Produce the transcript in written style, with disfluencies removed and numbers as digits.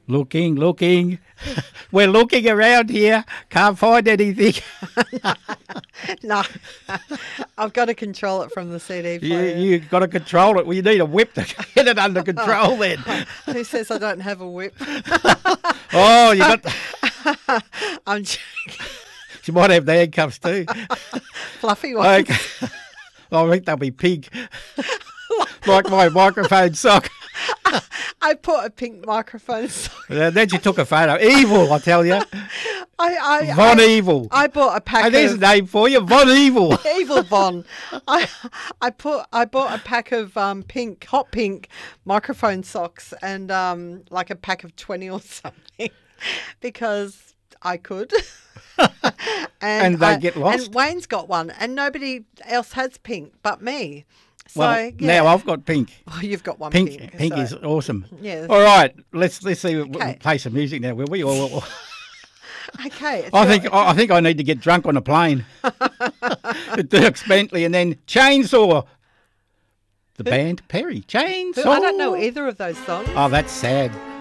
Looking. We're looking around here. Can't find anything. No, I've got to control it from the CD player. You've got to control it. Well, you need a whip to get it under control then. Who says I don't have a whip? Oh, you got... I'm joking. She might have the handcuffs too. Fluffy ones. Okay. I think they'll be pink. Like my microphone sock. I put a pink microphone sock. Then she took a photo. Evil, I tell you. Von Evil. I bought a pack there's a name for you, Von Evil. Evil Von. I bought a pack of hot pink microphone socks and like a pack of 20 or something because I could. And they get lost. And Wayne's got one, and nobody else has pink but me. So Well, yeah. now I've got pink. Oh, you've got one Pink so. is awesome. Yeah. All right, let's see. We'll Okay. play some music now, will we? Okay. I think I need to get drunk on a plane. Dirk Bentley and then Chainsaw. The band Perry. Chainsaw. I don't know either of those songs. Oh, that's sad.